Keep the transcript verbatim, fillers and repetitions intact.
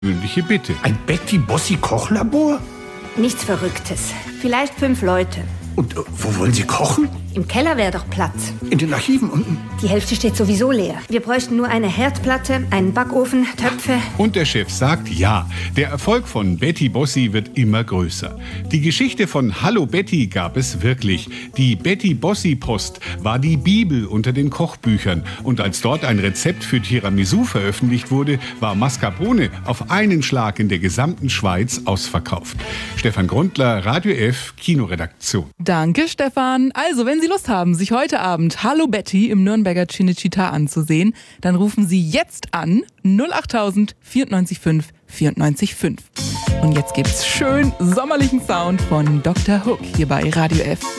Ungewöhnliche Bitte. Ein Betty Bossi Kochlabor? Nichts Verrücktes. Vielleicht fünf Leute. Und äh, wo wollen Sie kochen? Im Keller wäre doch Platz. In den Archiven unten? Die Hälfte steht sowieso leer. Wir bräuchten nur eine Herdplatte, einen Backofen, Töpfe. Und der Chef sagt ja. Der Erfolg von Betty Bossi wird immer größer. Die Geschichte von Hallo Betty gab es wirklich. Die Betty Bossi Post war die Bibel unter den Kochbüchern. Und als dort ein Rezept für Tiramisu veröffentlicht wurde, war Mascarpone auf einen Schlag in der gesamten Schweiz ausverkauft. Stefan Grundler, Radio F, Kinoredaktion. Danke, Stefan. Also, wenn Sie Lust haben, sich heute Abend Hallo Betty im Nürnberger Cinecittà anzusehen, dann rufen Sie jetzt an null acht tausend vierundneunzig fünf vierundneunzig fünf. Und jetzt gibt's schön sommerlichen Sound von Doktor Hook hier bei Radio F.